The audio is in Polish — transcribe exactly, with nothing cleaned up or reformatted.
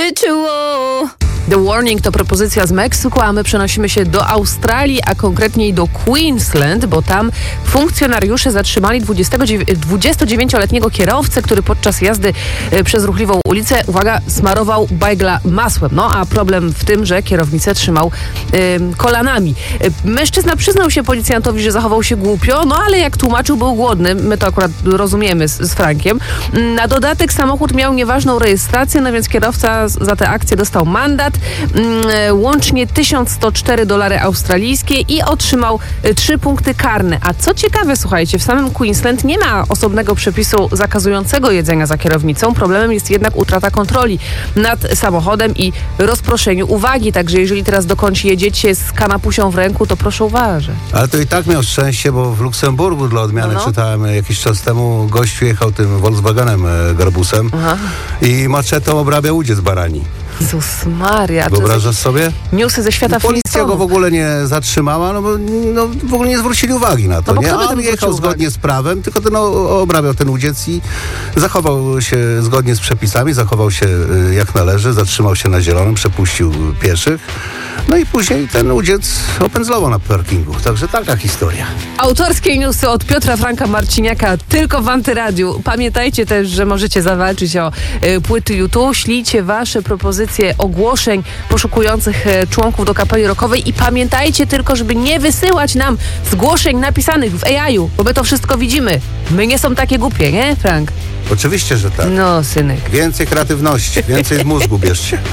ritual. The Warning to propozycja z Meksyku, a my przenosimy się do Australii, a konkretniej do Queensland, bo tam funkcjonariusze zatrzymali dwudziestodziewięcioletniego kierowcę, który podczas jazdy przez ruchliwą ulicę, uwaga, smarował bajgla masłem. No a problem w tym, że kierownicę trzymał y, kolanami. Mężczyzna przyznał się policjantowi, że zachował się głupio, no ale jak tłumaczył, był głodny. My to akurat rozumiemy z, z Frankiem. Na dodatek samochód miał nieważną rejestrację, no więc kierowca za tę akcję dostał mandat. Łącznie tysiąc sto cztery dolary australijskie i otrzymał trzy punkty karne. A co ciekawe, słuchajcie, w samym Queensland nie ma osobnego przepisu zakazującego jedzenia za kierownicą. Problemem jest jednak utrata kontroli nad samochodem i rozproszeniu uwagi. Także jeżeli teraz dokądś jedziecie z kanapusią w ręku, to proszę uważać. Ale to i tak miał szczęście, bo w Luksemburgu dla odmiany no. czytałem jakiś czas temu, gościu jechał tym Volkswagenem Garbusem Aha. i maczetą obrabiał udziec barani. Jezus Maria. Wyobrażasz sobie? Newsy ze świata Policja Flintstone'ów. go w ogóle nie zatrzymała, no bo no, w ogóle nie zwrócili uwagi na to. No bo nie? kto by A tym on jechał zwrócił zgodnie uwagę? z prawem, tylko ten no, obrabiał ten udziec i zachował się zgodnie z przepisami, zachował się y, jak należy, zatrzymał się na zielonym, przepuścił pieszych. No i później ten udziec opędzlował na parkingu. Także taka historia. Autorskie newsy od Piotra Franka Marciniaka tylko w Antyradiu. Pamiętajcie też, że możecie zawalczyć o y, płyty YouTube. Ślijcie wasze propozycje ogłoszeń poszukujących y, członków do kapeli rockowej i pamiętajcie tylko, żeby nie wysyłać nam zgłoszeń napisanych w A I-u, bo my to wszystko widzimy. My nie są takie głupie, nie, Frank? Oczywiście, że tak. No, synek. Więcej kreatywności, więcej z mózgu bierzcie.